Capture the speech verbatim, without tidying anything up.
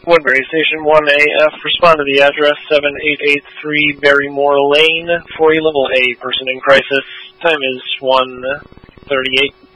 Woodbury Station one A F, respond to the address seven eight eight three Barrymore Lane, for a level A person in crisis. Time is one thirty-eight.